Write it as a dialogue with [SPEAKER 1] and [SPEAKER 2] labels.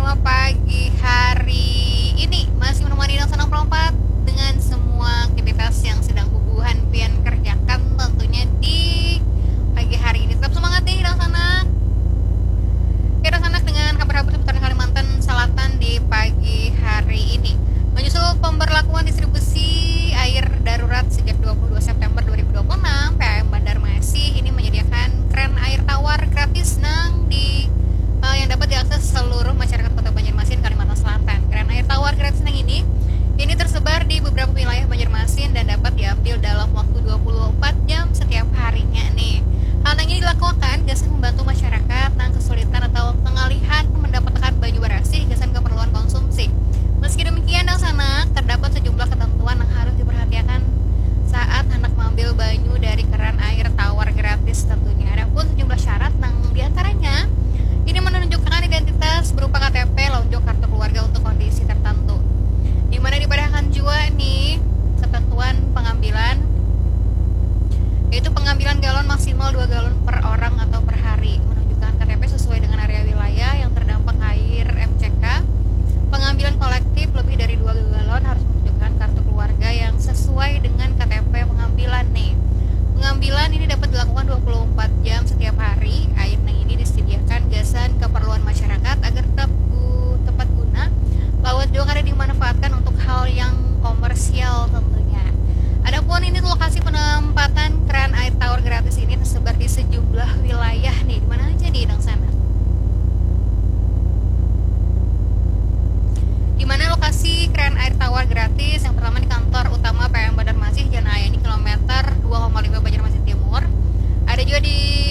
[SPEAKER 1] Selamat pagi hari ini masih menemani dan senang perompat dengan semua aktivitas yang sedang bubuhan pian kerjakan tentunya di pagi hari ini. Tetap semangat nih dan sanak. Kita sanak dengan kabar-kabar seputar Kalimantan Selatan di pagi hari ini. Menyusul pemberlakuan distribusi air darurat sejak 22 September 2026, PAM Banjarmasin ini menyediakan keran air tawar gratis yang dapat diakses seluruh masyarakat Kota Banjarmasin, Kalimantan Selatan. Keran air tawar gratis ini tersebar di beberapa wilayah Banjarmasin dan dapat diambil dalam waktu 24 jam setiap harinya nih. Hal ini dilakukan gasa membantu masyarakat yang kesulitan atau pengalihan mendapatkan baju bersih gasan keperluan konsumsi. Meski demikian, di sana terdapat sejumlah ketentuan yang harus diperhatikan saat hendak mengambil banyu dari keran air tawar gratis tentunya. Adapun sejumlah syarat yang diantaranya ini menunjukkan identitas berupa KTP, lonjong kartu keluarga untuk kondisi tertentu. Di mana dipadahkan juga nih ketentuan pengambilan, yaitu pengambilan galon maksimal 2 galon per orang atau per hari, menunjukkan KTP sesuai dengan area wilayah yang terdampak air MCK. Pengambilan kolektif lebih dari 2 galon harus menunjukkan kartu keluarga yang sesuai dengan KTP pengambilan nih. Pengambilan ini dapat dilakukan 24 jam setiap hari. Air ini disediakan gasan keperluan masyarakat agar tepat guna. Laut juga ada dimanfaatkan untuk hal yang komersial tentunya. Adapun ini lokasi penempatan keran air tawar gratis ini tersebar di sejumlah wilayah nih. Di mana aja di sana? Di mana lokasi keran air tawar gratis? Yang pertama di kantor utama PAM Banjarmasin Jalan Raya ini kilometer 2,5 Banjarmasin Timur. Ada juga di